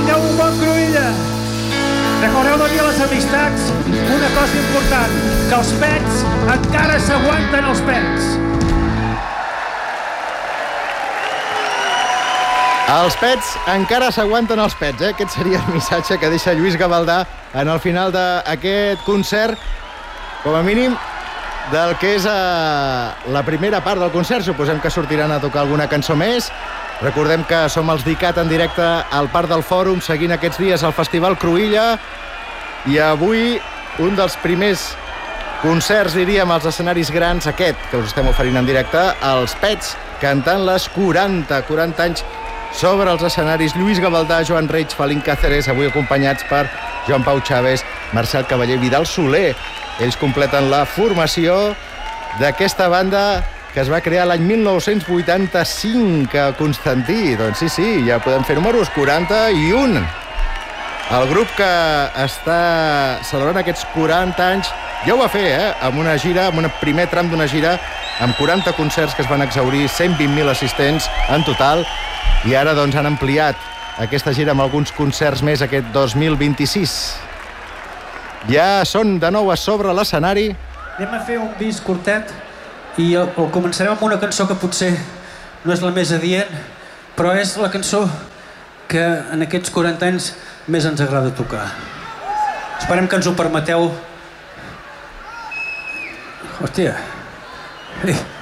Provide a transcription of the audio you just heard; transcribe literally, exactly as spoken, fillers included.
tingueu un bon Cruïlla. Recordeu de dir a les amistats una cosa important, que els pets encara s'aguanten els pets. Els pets encara s'aguanten els pets, eh? Aquest seria el missatge que deixa Lluís Gavaldà en el final d'aquest concert, com a mínim del que és eh, la primera part del concert. Suposem que sortiran a tocar alguna cançó més. Recordem que som els DICAT en directe al Parc del Fòrum, seguint aquests dies el Festival Cruïlla, i avui un dels primers concerts, diríem, als escenaris grans, aquest que us estem oferint en directe, els Pets, cantant les quaranta, quaranta anys sobre els escenaris. Lluís Gavaldà, Joan Reig, Felín Cáceres, avui acompanyats per Joan Pau Chaves, Marcel Cavaller i Vidal Soler. Ells completen la formació d'aquesta banda que es va crear l'any mil nou-cents vuitanta-cinc a Constantí. Doncs sí, sí, ja podem fer números, quaranta i un. El grup que està celebrant aquests quaranta anys ja ho va fer, eh? Amb una gira, amb un primer tram d'una gira, amb quaranta concerts que es van exhaurir, cent vint mil assistents en total, i ara doncs han ampliat aquesta gira amb alguns concerts més aquest dos mil vint-i-sis. Ja són de nou a sobre l'escenari. Anem a fer un bis curtet i el, el començarem amb una cançó que potser no és la més adient, però és la cançó que en aquests quaranta anys més ens agrada tocar. Esperem que ens ho permeteu. Hòstia. Eh.